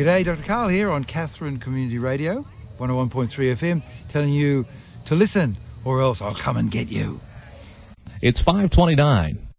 G'day, Dr. Karl here on Katherine Community Radio, 101.3 FM, telling you to listen or else I'll come and get you. It's 5:29.